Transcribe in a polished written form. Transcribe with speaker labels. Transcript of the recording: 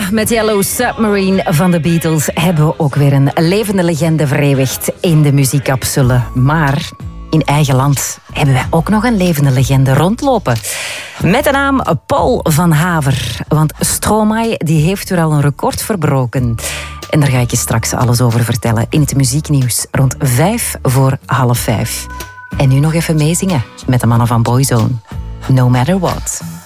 Speaker 1: met Yellow Submarine van de Beatles hebben we ook weer een levende legende vereeuwigd in de muziekcapsule. Maar in eigen land hebben wij ook nog een levende legende rondlopen. Met de naam Paul van Haver. Want Stromae die heeft weer al een record verbroken. En daar ga ik je straks alles over vertellen in het muzieknieuws rond 5:45. En nu nog even meezingen met de mannen van Boyzone. No Matter What.